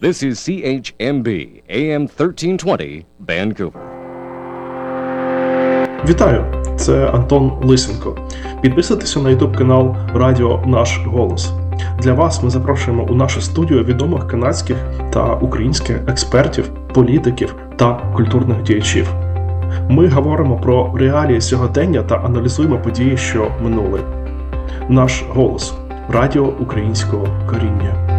This is CHMB, AM 1320, Vancouver. Вітаю! Це Антон Лисенко. Підписуйтеся на YouTube канал Радіо Наш Голос. Для вас ми запрошуємо у нашу студію відомих канадських та українських експертів, політиків та культурних діячів. Ми говоримо про реалії сьогодення та аналізуємо події, що минули. Наш голос – радіо українського коріння.